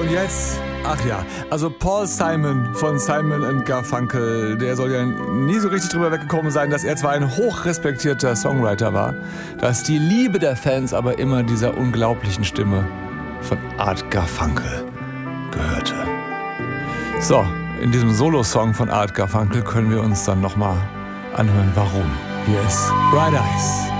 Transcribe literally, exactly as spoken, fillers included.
und jetzt, ach ja, also Paul Simon von Simon and Garfunkel, der soll ja nie so richtig drüber weggekommen sein, dass er zwar ein hochrespektierter Songwriter war, dass die Liebe der Fans aber immer dieser unglaublichen Stimme von Art Garfunkel gehörte. So, in diesem Solo-Song von Art Garfunkel können wir uns dann nochmal anhören, warum. Hier ist Bright Eyes.